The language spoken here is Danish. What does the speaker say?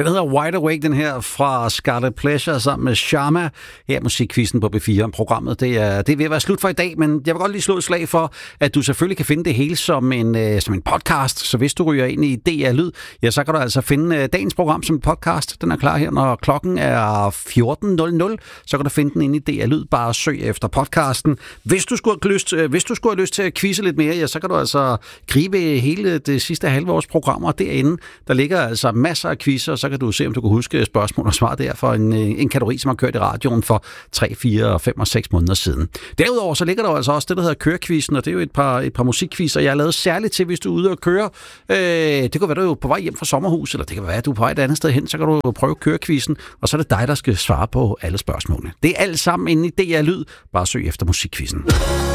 Den hedder Wide Awake, den her fra Scarlet Pleasure sammen med Sharma. Her er musikquizzen på B4. Programmet det er ved at være slut for i dag, men jeg vil godt lige slå et slag for, at du selvfølgelig kan finde det hele som en podcast. Så hvis du ryger ind i DR Lyd, ja, så kan du altså finde dagens program som en podcast. Den er klar her, når klokken er 14.00. Så kan du finde den inde i DR Lyd. Bare søg efter podcasten. Hvis du skulle have lyst til at quizze lidt mere, ja, så kan du altså gribe hele det sidste halve års programmer derinde. Der ligger altså masser af quizzer, og så kan du se, om du kan huske spørgsmål og svar der for en kategori, som har kørt i radioen for 3, 4, 5 og 6 måneder siden. Derudover så ligger der altså også det, der hedder Kørequizzen, og det er jo et par musikquizzer, jeg har lavet særligt til, hvis du er ude og køre. Det kan være, du er på vej hjem fra sommerhus, eller det kan være, at du er på vej et andet sted hen, så kan du prøve Kørequizzen, og så er det dig, der skal svare på alle spørgsmålene. Det er alt sammen inde i DR Lyd. Bare søg efter musikquizzen.